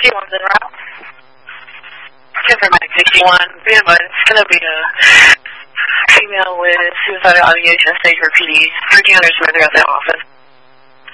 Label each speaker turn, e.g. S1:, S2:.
S1: 61's en route. 10 for Mike 61. Be advised, it's going to be a female with suicidal ideation stage for PD. 1300 further out that office.